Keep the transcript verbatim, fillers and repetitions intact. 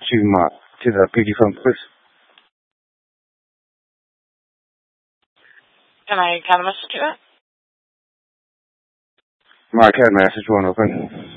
to my to the P G phone, please. Can I kind of message you that? My cat message won't open.